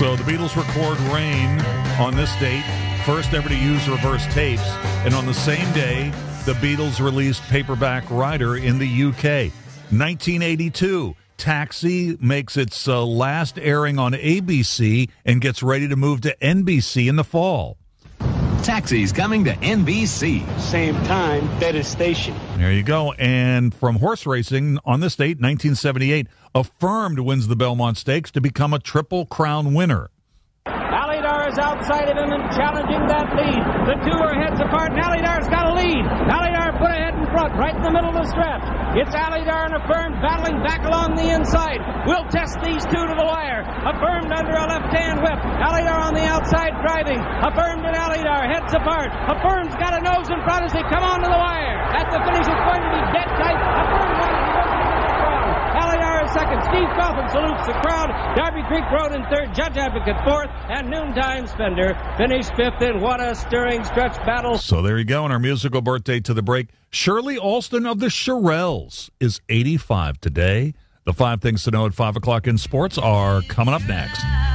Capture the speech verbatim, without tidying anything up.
So the Beatles record Rain on this date, first ever to use reverse tapes, and on the same day, the Beatles released Paperback Writer in the U K. nineteen eighty-two, Taxi makes its uh, last airing on A B C and gets ready to move to N B C in the fall. Taxi's coming to N B C. Same time, better station. There you go. And from horse racing, on this date, nineteen seventy-eight, Affirmed wins the Belmont Stakes to become a Triple Crown winner. Alydar is outside of him and challenging that lead. The two are heads apart, and Alydar's got a lead. Alydar put ahead in front, right in the middle of the stretch. It's Alydar and Affirmed battling back along the inside. We'll test these two to the wire. Affirmed under a left-hand whip. Alydar on the outside driving. Affirmed and Alydar heads apart. Affirmed's got a nose in front as they come onto the wire. At the finish, it's going to be dead tight. Affirmed wins. Alydar is second. Steve Coffin salutes the crowd. Darby Creek Road in third. Judge Advocate fourth. And Noontime Spender finished fifth in what a stirring stretch battle. So there you go. On our musical birthday to the break, Shirley Alston of the Shirelles is eighty-five today. The five things to know at five o'clock in sports are coming up next.